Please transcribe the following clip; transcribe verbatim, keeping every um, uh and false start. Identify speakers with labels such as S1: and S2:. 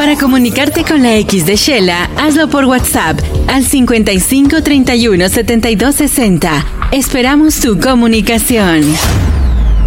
S1: Para comunicarte con la X de Shela, hazlo por WhatsApp al cincuenta y cinco, treinta y uno, setenta y dos, sesenta. Esperamos tu comunicación.